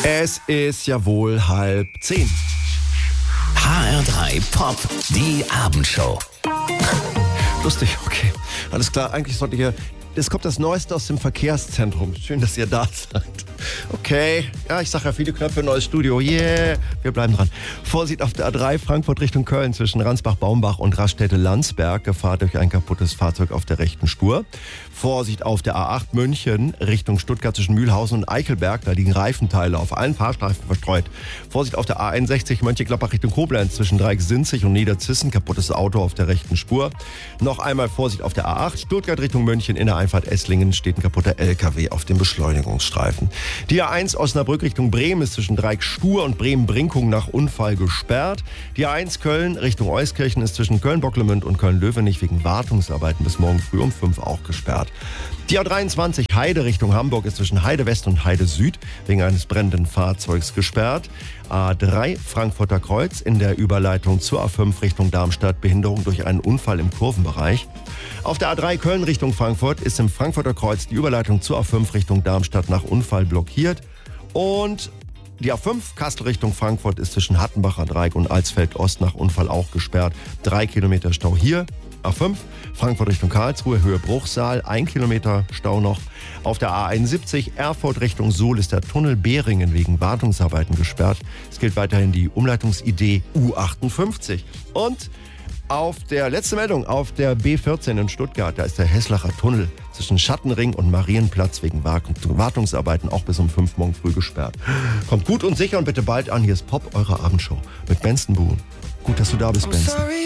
Es ist ja wohl 9:30. HR3 Pop, die Abendshow. Lustig, okay. Alles klar, eigentlich sollte hier... Es kommt das Neueste aus dem Verkehrszentrum. Schön, dass ihr da seid. Okay, ja, ich sage ja viele Knöpfe, neues Studio. Yeah, wir bleiben dran. Vorsicht auf der A3 Frankfurt Richtung Köln zwischen Ransbach-Baumbach und Raststätte-Landsberg. Gefahr durch ein kaputtes Fahrzeug auf der rechten Spur. Vorsicht auf der A8 München Richtung Stuttgart zwischen Mühlhausen und Eichelberg. Da liegen Reifenteile auf allen Fahrstreifen verstreut. Vorsicht auf der A61 Mönchengladbach Richtung Koblenz zwischen Dreieck-Sinzig und Niederzissen. Kaputtes Auto auf der rechten Spur. Noch einmal Vorsicht auf der A8 Stuttgart Richtung München in der Einfahrt Esslingen steht ein kaputter LKW auf dem Beschleunigungsstreifen. Die A1 Osnabrück Richtung Bremen ist zwischen Dreieck-Stur und Bremen-Brinkung nach Unfall gesperrt. Die A1 Köln Richtung Euskirchen ist zwischen Köln-Bocklemünd und Köln-Löwenich wegen Wartungsarbeiten bis morgen früh um 5 auch gesperrt. Die A23 Heide Richtung Hamburg ist zwischen Heide West und Heide Süd wegen eines brennenden Fahrzeugs gesperrt. A3 Frankfurter Kreuz in der Überleitung zur A5 Richtung Darmstadt Behinderung durch einen Unfall im Kurvenbereich. Auf der A3 Köln Richtung Frankfurt ist im Frankfurter Kreuz die Überleitung zur A5 Richtung Darmstadt nach Unfall blockiert. Und die A5 Kassel Richtung Frankfurt ist zwischen Hattenbacher Dreieck und Alsfeld Ost nach Unfall auch gesperrt. 3 Kilometer Stau hier. A5 Frankfurt Richtung Karlsruhe, Höhe Bruchsal, 1 Kilometer Stau noch. Auf der A71 Erfurt Richtung Suhl ist der Tunnel Behringen wegen Wartungsarbeiten gesperrt. Es gilt weiterhin die Umleitungsidee U58. Und auf der letzte Meldung, auf der B14 in Stuttgart, da ist der Heslacher Tunnel zwischen Schattenring und Marienplatz wegen Wartungsarbeiten auch bis um 5 morgen früh gesperrt. Kommt gut und sicher und bitte bald an. Hier ist Pop, eure Abendshow mit Benson Boone. Gut, dass du da bist, Benson.